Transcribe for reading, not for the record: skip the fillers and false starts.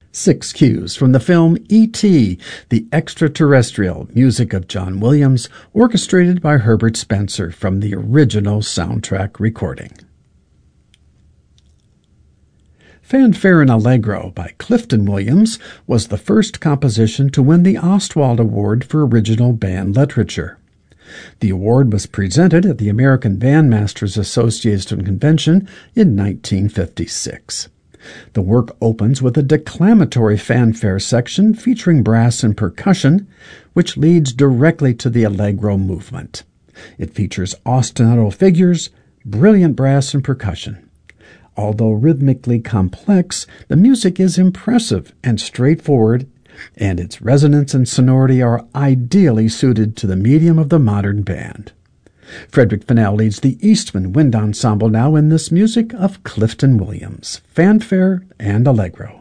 Six cues from the film E.T., the Extraterrestrial, music of John Williams, orchestrated by Herbert Spencer from the original soundtrack recording. Fanfare and Allegro by Clifton Williams was the first composition to win the Ostwald Award for Original Band Literature. The award was presented at the American Bandmasters Association Convention in 1956. The work opens with a declamatory fanfare section featuring brass and percussion, which leads directly to the Allegro movement. It features ostinato figures, brilliant brass and percussion. Although rhythmically complex, the music is impressive and straightforward, and its resonance and sonority are ideally suited to the medium of the modern band. Frederick Fennell leads the Eastman Wind Ensemble now in this music of Clifton Williams, Fanfare and Allegro.